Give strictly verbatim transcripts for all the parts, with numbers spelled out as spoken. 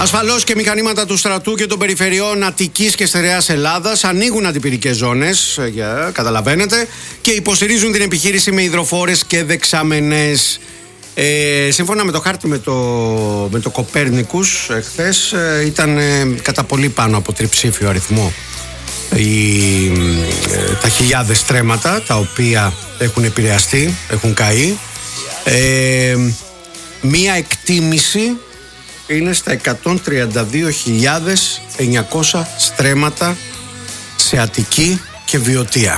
Ασφαλώς και μηχανήματα του στρατού και των περιφερειών Αττικής και Στερεάς Ελλάδας ανοίγουν αντιπυρικές ζώνες, για, καταλαβαίνετε, και υποστηρίζουν την επιχείρηση με υδροφόρες και δεξαμενές. Ε, σύμφωνα με το χάρτη με το, με το Κοπέρνικους, εχθές ε, ήταν ε, κατά πολύ πάνω από τριψήφιο αριθμό οι, ε, τα χιλιάδες στρέμματα τα οποία έχουν επηρεαστεί, έχουν καεί. Ε, μία εκτίμηση είναι στα εκατόν τριάντα δύο χιλιάδες εννιακόσια στρέμματα σε Αττική και Βιωτία.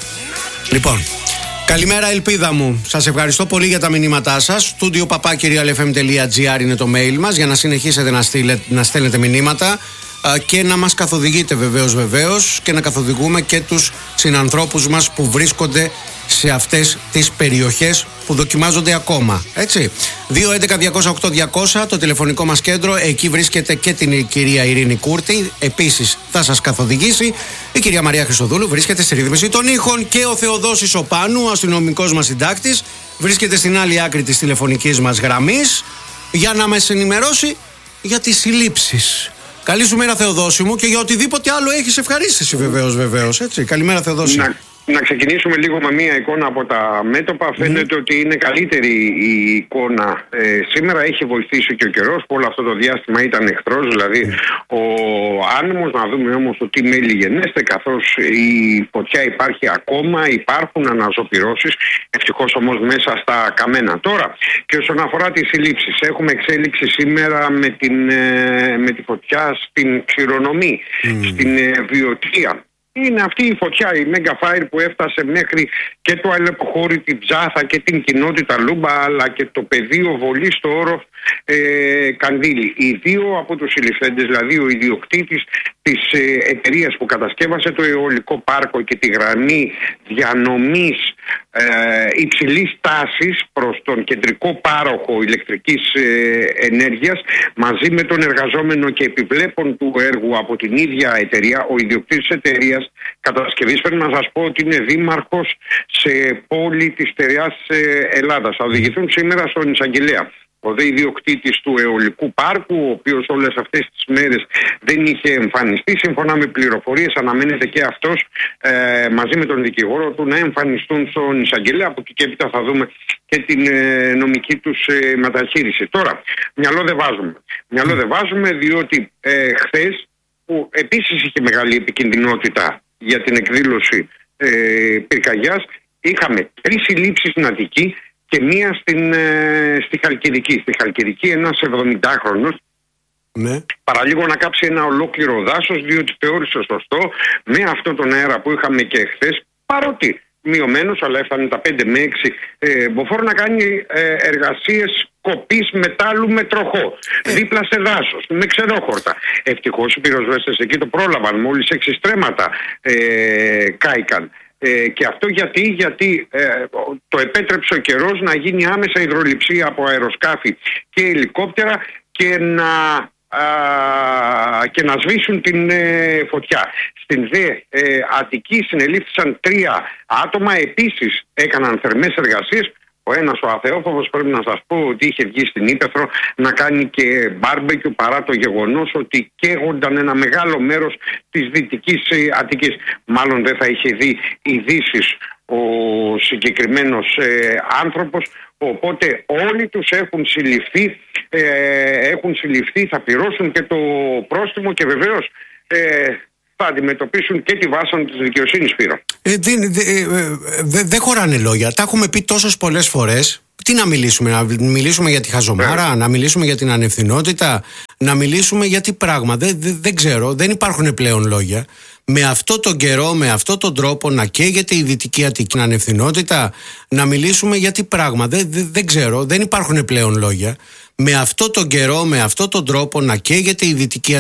Λοιπόν, καλημέρα ελπίδα μου. Σας ευχαριστώ πολύ για τα μηνύματά σας. studio παπάκυριαλεφm τελεία εφ εμ τελεία τζι άρ είναι το mail μας για να συνεχίσετε να, στείλετε, να στέλνετε μηνύματα και να μας καθοδηγείτε βεβαίως βεβαίως και να καθοδηγούμε και τους συνανθρώπους μας που βρίσκονται σε αυτές τις περιοχές που δοκιμάζονται ακόμα. Έτσι. δύο έντεκα διακόσια οκτώ διακόσια το τηλεφωνικό μας κέντρο. Εκεί βρίσκεται και την κυρία Ειρήνη Κούρτη. Επίσης θα σας καθοδηγήσει η κυρία Μαρία Χρυσοδούλου. Βρίσκεται στη ρύθμιση των ήχων και ο Θεοδόσης Οπάνου, αστυνομικός μας συντάκτης, βρίσκεται στην άλλη άκρη της τηλεφωνικής μας γραμμής για να μας ενημερώσει για τις συλλήψεις. Καλή σου μέρα, Θεοδόση μου, και για οτιδήποτε άλλο έχεις ευχαρίστηση βεβαίως, βεβαίως, έτσι. Καλημέρα, Θεοδόση. Να, να ξεκινήσουμε λίγο με μία εικόνα από τα μέτωπα. Φαίνεται mm. ότι είναι καλύτερη η εικόνα. Ε, σήμερα έχει βοηθήσει και ο καιρός που όλο αυτό το διάστημα ήταν εχθρός, δηλαδή mm. ο άνεμος. Να δούμε όμως ότι μέλη γενέστε, καθώς η φωτιά υπάρχει ακόμα, υπάρχουν αναζωπυρώσεις, ευτυχώς όμως μέσα στα καμένα. Τώρα, και όσον αφορά τις συλλήψεις, έχουμε εξέλιξη σήμερα με, την, με τη φωτιά στην Ξηρονομή, mm. στην Βιωτία. Είναι αυτή η φωτιά, η Mega Fire, που έφτασε μέχρι και το Αλεποχώρι, την Ψάθα και την κοινότητα Λούμπα, αλλά και το πεδίο βολή στο όροφ ε, Κανδύλη. Οι δύο από τους συλληφθέντες, δηλαδή ο ιδιοκτήτης της ε, εταιρείας που κατασκεύασε το αιωλικό πάρκο και τη γραμμή διανομής ε, υψηλής τάσης προς τον κεντρικό πάροχο ηλεκτρικής ε, ενέργειας, μαζί με τον εργαζόμενο και επιβλέπων του έργου από την ίδια εταιρεία, ο ιδιοκτήτης της εταιρείας κατασκευής, πρέπει να σας πω ότι είναι δήμαρχος σε πόλη της Στερεάς Ελλάδας. Θα οδηγηθούν σήμερα στον εισαγγελέα. Ο δε ιδιοκτήτης του αιωλικού πάρκου, ο οποίος όλες αυτές τις μέρες δεν είχε εμφανιστεί, σύμφωνα με πληροφορίες αναμένεται και αυτός ε, μαζί με τον δικηγόρο του να εμφανιστούν στον εισαγγελέα. Από εκεί και έπειτα θα δούμε και την ε, νομική τους ε, μεταχείριση. Τώρα, μυαλό δεν βάζουμε. Μυαλό δεν βάζουμε διότι ε, χθες, που επίσης είχε μεγάλη επικινδυνότητα για την εκδήλωση ε, πυρκαγιάς, είχαμε τρεις συλλήψεις στην Αττική και μία στην, ε, στη Χαλκιδική. Στη Χαλκιδική ένας εβδομηντάχρονος ναι. παραλίγο να κάψει ένα ολόκληρο δάσος, διότι θεώρησε σωστό με αυτόν τον αέρα που είχαμε και χθες, παρότι μειωμένος, αλλά έφτανε τα πέντε με έξι ε, μποφόρ, να κάνει ε, εργασίες κοπής μετάλλου με τροχό, ε. δίπλα σε δάσος, με ξερόχορτα. Ευτυχώς οι πυροσβέστες εκεί το πρόλαβαν, μόλις έξι στρέμματα ε, κάηκαν. Ε, και αυτό γιατί, γιατί ε, το επέτρεψε ο καιρός να γίνει άμεσα υδρολειψία από αεροσκάφη και ελικόπτερα και να, α, και να σβήσουν την ε, φωτιά. Στην δε ε, Αττική συνελήφθησαν τρία άτομα, επίσης έκαναν θερμές εργασίες. Ο ένας, ο Αθεόφοβος, πρέπει να σας πω ότι είχε βγει στην Ύπαιθρο να κάνει και μπάρμπεκιου, παρά το γεγονός ότι καίγονταν ένα μεγάλο μέρος της Δυτικής Αττικής. Μάλλον δεν θα είχε δει ειδήσεις ο συγκεκριμένος ε, άνθρωπος, οπότε όλοι τους έχουν συλληφθεί, ε, έχουν συλληφθεί, θα πληρώσουν και το πρόστιμο και βεβαίως ε, θα αντιμετωπίσουν και τη βάσανο της δικαιοσύνης, Σπύρο. Ε, δεν δε, δε, δε χωράνε λόγια. Τα έχουμε πει τόσες πολλές φορές. Τι να μιλήσουμε, να μιλήσουμε για τη χαζομάρα, yeah. να μιλήσουμε για την ανευθυνότητα, να μιλήσουμε για τι πράγμα. Δεν δε, δε ξέρω, δεν υπάρχουν πλέον λόγια. Με αυτό τον καιρό, με αυτόν τον τρόπο να καίγεται η Δυτική Αττική ανευθυνότητα, να μιλήσουμε για τι πράγμα. Δεν δε, δε ξέρω, δεν υπάρχουν πλέον λόγια. Με αυτόν τον καιρό, με αυτόν τον τρόπο να καίγεται η Δυτική